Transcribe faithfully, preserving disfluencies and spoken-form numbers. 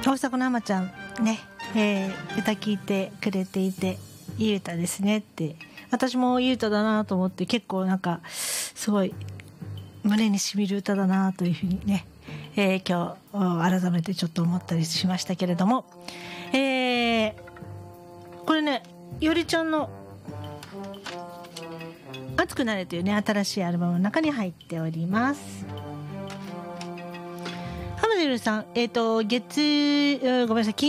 大阪の浜ちゃんね、えー、歌聴いてくれていていい歌ですねって、私もいい歌だなと思って、結構なんかすごい胸にしみる歌だなというふうにね、えー、今日改めてちょっと思ったりしましたけれども、えー、これね、よりちゃんの熱くなれというね、新しいアルバムの中に入っております。浜尻さん、えっ、ー、と月、ごめんなさい、